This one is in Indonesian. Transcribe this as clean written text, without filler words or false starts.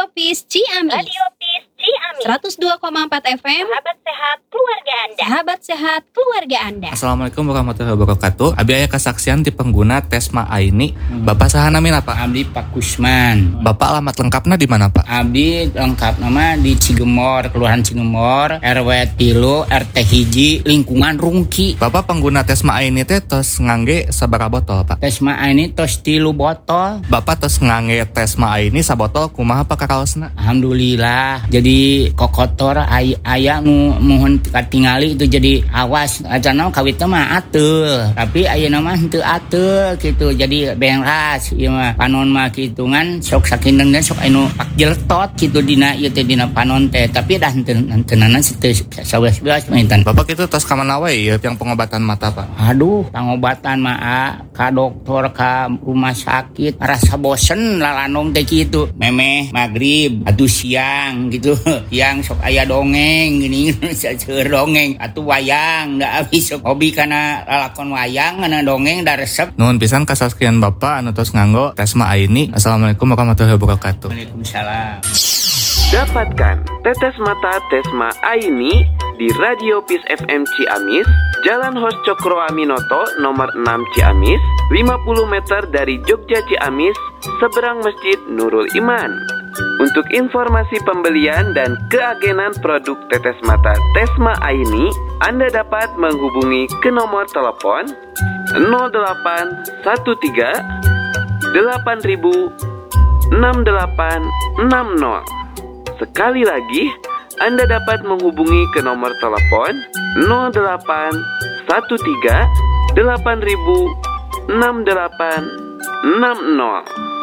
Radio Peace Ciamis. 102,4 FM. Sahabat sehat keluarga Anda. Sahabat sehat keluarga Anda. Assalamualaikum warahmatullahi wabarakatuh. Abi aya kesaksian di pengguna Tesma Aini. Bapak saha namina Pak? Abdi Pak Kusman. Bapak alamat lengkapna di mana Pak? Abdi lengkap nama di Cigemor, Kelurahan Cigemor, RW 3, RT hiji, lingkungan Rungki. Bapak pengguna Tesma Aini teh tos ngangge sabaraha botol Pak? Tesma ini tos 3 botol. Bapak tos ngangge Tesma Aini sabotol kumaha Pak kakaosna? Alhamdulillah. Jadi kokotor aya nu mohon katingali itu jadi awas acan kawit mah ateul. Tapi ayeuna mah henteu ateul gitu. Jadi beras ieu mah panon mah kitungan sok sakindeung dan sok anu pak jeltot gitu dina ieu teh dina panon teh. Tapi dah henteu saweas maintan. Bapak itu tos ka mana we ieu yang pengobatan mata Pak? Aduh, pengobatan mah ka dokter ka rumah sakit rasa bosen lalanong teh kitu. Memeh magrib atuh siang gitu. Siang sok aya dongeng gini seueur dongeng atuh wayang da abis sok hobi kana lalakon wayang kana dongeng da resep. Nuhun pisan kasaskian Bapak anu tos nganggo Tesma Aini. Assalamualaikum warahmatullahi wabarakatuh. Waalaikumsalam. Dapatkan tetes mata Tesma Aini di Radio Peace FM Ciamis, Jalan Hos Cokro Aminoto nomor 6 Ciamis, 50 meter dari Jogja Ciamis, seberang Masjid Nurul Iman. Untuk informasi pembelian dan keagenan produk tetes mata Tesma Aini, Anda dapat menghubungi ke nomor telepon 0813 8000 6860. Sekali lagi, Anda dapat menghubungi ke nomor telepon 0813 8000 6860.